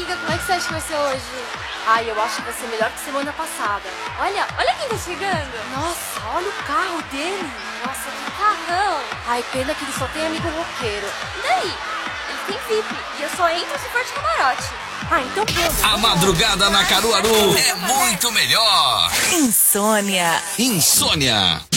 amiga, como é que você acha que vai ser hoje? Ai, eu acho que vai ser melhor que semana passada. Olha quem tá chegando. Nossa, olha o carro dele. Nossa, que carrão. Ai, pena que ele só tem amigo roqueiro. E daí? Ele tem VIP e eu só entro se for de camarote. Ah, então vamos. A madrugada na Caruaru é muito melhor. Insônia. Insônia.